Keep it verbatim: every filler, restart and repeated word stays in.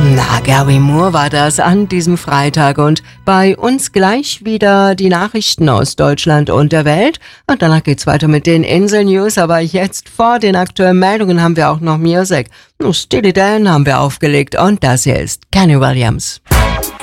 Na, Gary Moore war das an diesem Freitag und bei uns gleich wieder die Nachrichten aus Deutschland und der Welt. Und danach geht's weiter mit den Insel-News, aber jetzt vor den aktuellen Meldungen haben wir auch noch Music. Steely Dan haben wir aufgelegt und das hier ist Kenny Williams.